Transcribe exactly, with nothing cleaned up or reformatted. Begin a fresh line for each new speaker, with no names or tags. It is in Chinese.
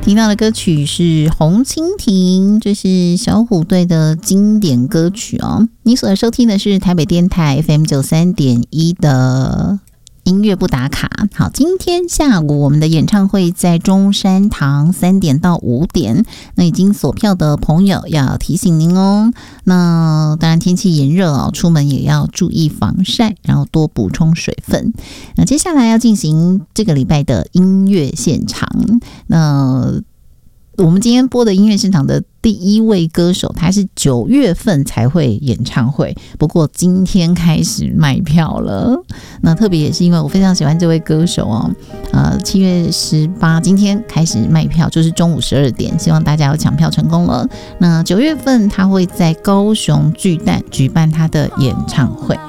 听到的歌曲是红蜻蜓，这是小虎队的经典歌曲哦。你所收听的是台北电台 F M 九十三点一 的音乐不打卡。好，今天下午我们的演唱会在中山堂三点到五点，那已经锁票的朋友要提醒您哦。那当然天气炎热哦，出门也要注意防晒，然后多补充水分。那接下来要进行这个礼拜的音乐现场，那我们今天播的音乐现场的第一位歌手，他是九月份才会演唱会，不过今天开始卖票了。那特别也是因为我非常喜欢这位歌手哦，呃，七月十八今天开始卖票，就是中午十二点，希望大家要抢票成功了。那九月份他会在高雄巨蛋举办他的演唱会。